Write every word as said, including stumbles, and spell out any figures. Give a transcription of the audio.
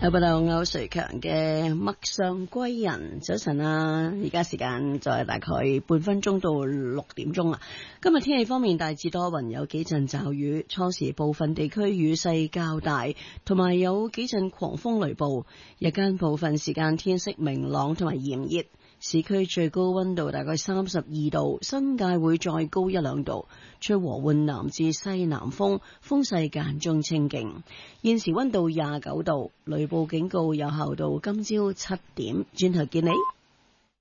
有報道歐瑞強嘅《陌上歸人》，早晨啊！而家時間就係大概半分鐘到六點鐘啦。今日天氣方面，大致多雲，有幾陣驟雨，初時部分地區雨勢較大，同埋有幾陣狂風雷暴。日間部分時間天色明朗同埋炎熱。市區最高溫度大概三十二度，新界會再高一兩度，吹和緩南至西南風，風勢間中清勁。現時溫度廿九度，雷暴警告有效到今朝七點。轉頭見你。